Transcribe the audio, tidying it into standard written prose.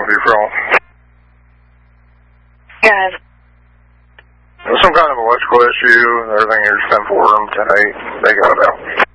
with your phone? Guys. Some kind of electrical issue and everything. You're 10-4 room 10-8. They got it out.